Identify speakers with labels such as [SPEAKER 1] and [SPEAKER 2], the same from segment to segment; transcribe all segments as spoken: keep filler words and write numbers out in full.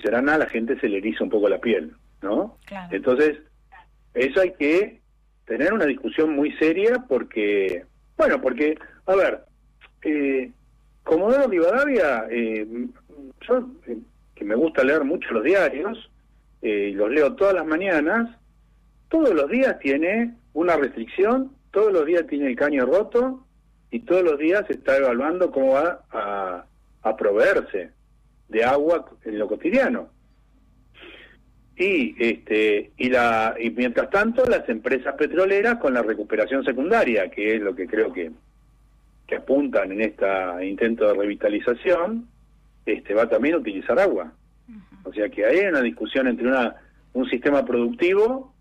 [SPEAKER 1] Seraná, a la gente se le eriza un poco la piel, ¿no?
[SPEAKER 2] Claro.
[SPEAKER 1] Entonces, eso hay que tener una discusión muy seria porque, bueno, porque, a ver, eh, Comodoro Rivadavia, eh, yo, eh, que me gusta leer mucho los diarios, eh, los leo todas las mañanas, todos los días tiene una restricción, todos los días tiene el caño roto y todos los días se está evaluando cómo va a, a proveerse de agua en lo cotidiano. Y este y la y mientras tanto las empresas petroleras con la recuperación secundaria, que es lo que creo que, que apuntan en este intento de revitalización, este va también a utilizar agua. Uh-huh. O sea que hay una discusión entre una un sistema productivo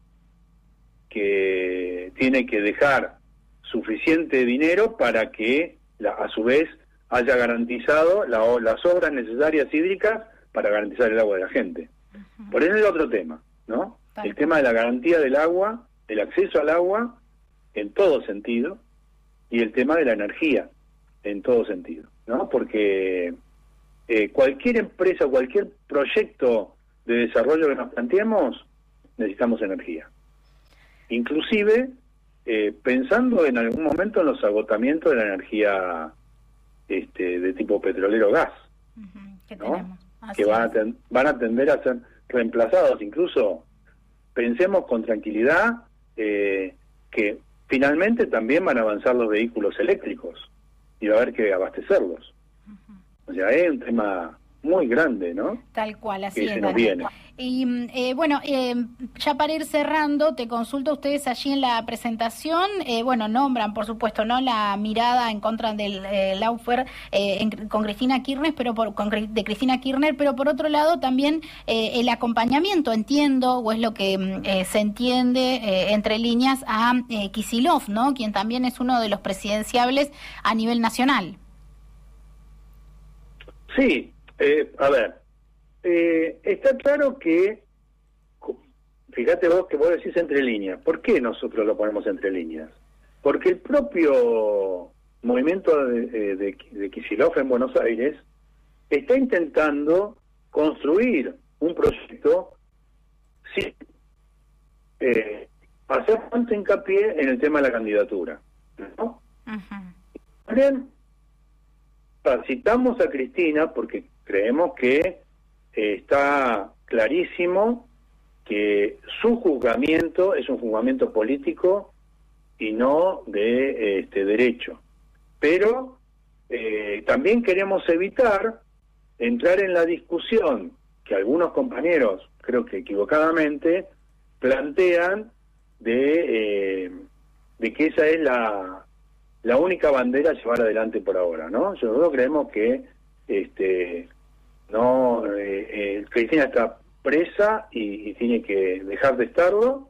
[SPEAKER 1] que tiene que dejar suficiente dinero para que la, a su vez haya garantizado la, las obras necesarias hídricas para garantizar el agua de la gente. Uh-huh. Por eso es el otro tema, ¿no? Tal el tema de la garantía del agua, el acceso al agua en todo sentido, y el tema de la energía en todo sentido, ¿no? Porque eh, cualquier empresa, cualquier proyecto de desarrollo que nos planteemos, necesitamos energía. Inclusive, eh, pensando en algún momento en los agotamientos de la energía este, de tipo petrolero gas,
[SPEAKER 2] uh-huh, que
[SPEAKER 1] ¿no?
[SPEAKER 2] tenemos.
[SPEAKER 1] Que van a, ten, van a tender a ser reemplazados. Incluso pensemos con tranquilidad eh, que finalmente también van a avanzar los vehículos eléctricos y va a haber que abastecerlos. Uh-huh. O sea, es un tema muy grande, ¿no?
[SPEAKER 2] Tal cual, así
[SPEAKER 1] que
[SPEAKER 2] es.
[SPEAKER 1] se nos viene.
[SPEAKER 2] Y eh, bueno, eh, ya para ir cerrando, te consulto a ustedes allí en la presentación, eh, bueno, nombran, por supuesto, no la mirada en contra del eh, lawfare eh, en, con Cristina Kirchner, pero por, con, de Cristina Kirchner, pero por otro lado también eh, el acompañamiento, entiendo, o es lo que eh, se entiende eh, entre líneas, a eh, Kicillof, ¿no? Quien también es uno de los presidenciables a nivel nacional.
[SPEAKER 1] Sí. Eh, a ver, eh, está claro que, fíjate vos que vos decís entre líneas. ¿Por qué nosotros lo ponemos entre líneas? Porque el propio movimiento de, de, de Kicillof en Buenos Aires está intentando construir un proyecto sin eh, hacer tanto hincapié en el tema de la candidatura, ¿no? Uh-huh. Bien, citamos a Cristina porque creemos que eh, está clarísimo que su juzgamiento es un juzgamiento político y no de este derecho. Pero eh, también queremos evitar entrar en la discusión que algunos compañeros, creo que equivocadamente, plantean de, eh, de que esa es la, la única bandera a llevar adelante por ahora, ¿no? Nosotros creemos que este no eh, eh, Cristina está presa y, y tiene que dejar de estarlo,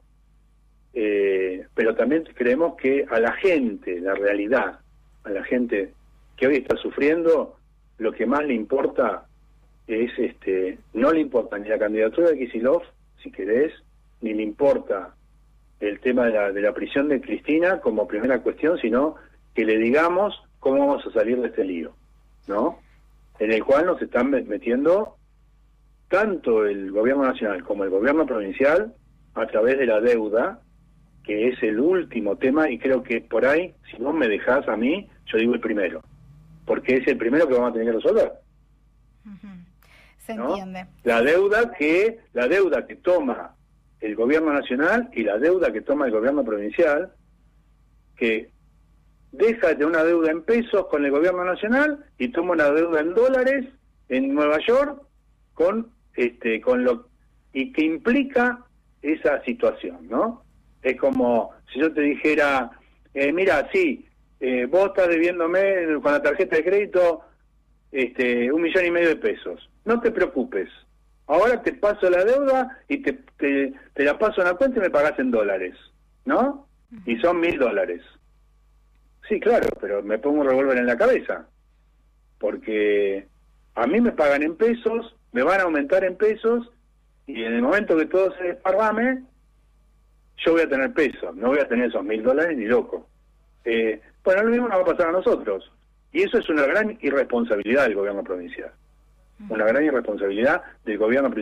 [SPEAKER 1] eh, pero también creemos que a la gente, la realidad, a la gente que hoy está sufriendo, lo que más le importa es, este no le importa ni la candidatura de Kicillof, si querés, ni le importa el tema de la, de la prisión de Cristina como primera cuestión, sino que le digamos cómo vamos a salir de este lío, ¿no? En el cual nos están metiendo tanto el gobierno nacional como el gobierno provincial a través de la deuda, que es el último tema, y creo que por ahí, si vos me dejás a mí, yo digo el primero, porque es el primero que vamos a tener que resolver.
[SPEAKER 2] Uh-huh. Se
[SPEAKER 1] ¿no?
[SPEAKER 2] entiende.
[SPEAKER 1] La deuda que la deuda que toma el gobierno nacional y la deuda que toma el gobierno provincial, que deja de tener una deuda en pesos con el gobierno nacional y toma una deuda en dólares en Nueva York con este con lo y que implica esa situación, ¿no? Es como si yo te dijera, eh, mira, sí, eh, vos estás debiéndome con la tarjeta de crédito este un millón y medio de pesos. No te preocupes, ahora te paso la deuda y te, te, te la paso en la cuenta y me pagás en dólares, ¿no? Y son mil dólares. Sí, claro, pero me pongo un revólver en la cabeza, porque a mí me pagan en pesos, me van a aumentar en pesos, y en el momento que todo se desparrame, yo voy a tener pesos, no voy a tener esos mil dólares ni loco. Eh, bueno, lo mismo nos va a pasar a nosotros, y eso es una gran irresponsabilidad del gobierno provincial, una gran irresponsabilidad del gobierno provincial.